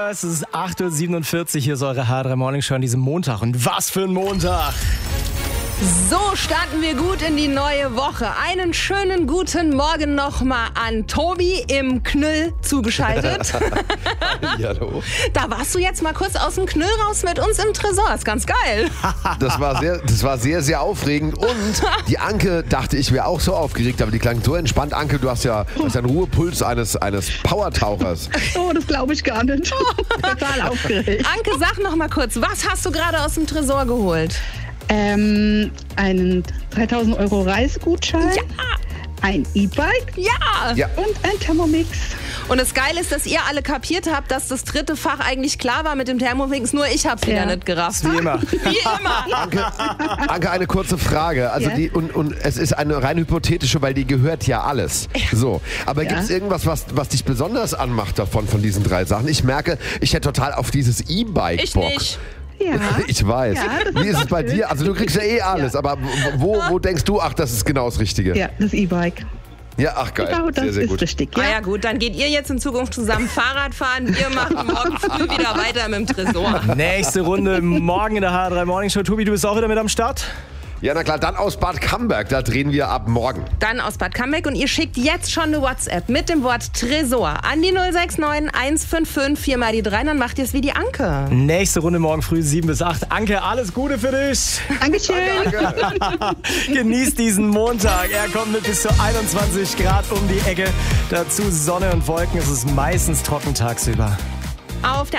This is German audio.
es ist 8.47 Uhr, hier ist eure H3 Morning Show an diesem Montag. Und was für ein Montag! So starten wir gut in die neue Woche. Einen schönen guten Morgen nochmal an Tobi im Knüll zugeschaltet. Hallo. Da warst du jetzt mal kurz aus dem Knüll raus mit uns im Tresor. Ist ganz geil. Das war sehr, sehr aufregend. Und die Anke dachte, ich wäre auch so aufgeregt, aber die klang so entspannt. Anke, du hast ja einen Ruhepuls eines Powertauchers. Oh, das glaube ich gar nicht. Total aufgeregt. Anke, sag noch mal kurz, was hast du gerade aus dem Tresor geholt? Einen 3.000 € Reisegutschein, ein E-Bike Ja! und ein Thermomix. Und das Geile ist, dass ihr alle kapiert habt, dass das dritte Fach eigentlich klar war mit dem Thermomix, nur ich hab's wieder nicht gerafft. Wie immer. Wie immer. Anke, eine kurze Frage. Also Ja? und es ist eine rein hypothetische, weil die gehört ja alles. So. Aber gibt es irgendwas, was dich besonders anmacht von diesen 3 Sachen? Ich merke, ich hätte total auf dieses E-Bike Ich Bock. nicht. Ja. Ich weiß. Ja, das Wie ist es bei schön. dir? Also du kriegst ja alles, aber wo denkst du, ach, das ist genau das Richtige? Ja, das E-Bike. Ja, ach geil. Genau, das sehr, sehr ist gut. richtig. Ah ja gut, dann geht ihr jetzt in Zukunft zusammen Fahrrad fahren. Wir machen morgen früh wieder weiter mit dem Tresor. Nächste Runde morgen in der H3 Morning Show. Tobi, du bist auch wieder mit am Start? Ja, na klar, dann aus Bad Camberg, da drehen wir ab morgen. Dann aus Bad Camberg und ihr schickt jetzt schon eine WhatsApp mit dem Wort Tresor an die 069 155 4 mal die 3, dann macht ihr es wie die Anke. Nächste Runde morgen früh 7 bis 8. Anke, alles Gute für dich. Dankeschön. Genießt diesen Montag. Er kommt mit bis zu 21 Grad um die Ecke. Dazu Sonne und Wolken. Es ist meistens trocken tagsüber. Auf der